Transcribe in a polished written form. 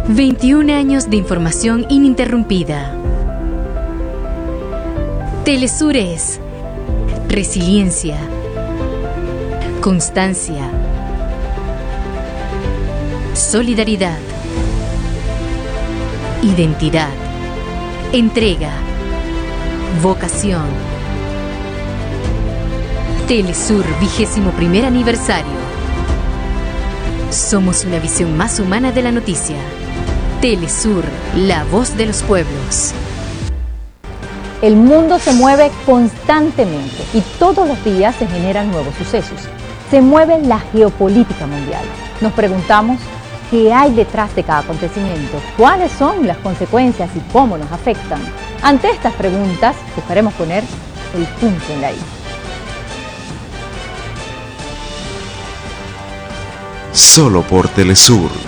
21 años de información ininterrumpida. Telesur es resiliencia, constancia, solidaridad, identidad, entrega, vocación. Telesur 21º aniversario. Somos una visión más humana de la noticia. Telesur, la voz de los pueblos. El mundo se mueve constantemente y todos los días se generan nuevos sucesos. Se mueve la geopolítica mundial. Nos preguntamos qué hay detrás de cada acontecimiento, cuáles son las consecuencias y cómo nos afectan. Ante estas preguntas, buscaremos poner el punto en la i. Solo por Telesur.